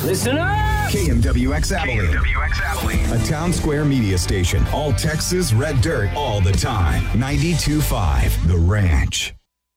Listen up! KMWX Abilene. A town square media station. All Texas red dirt all the time. 92.5 The Ranch.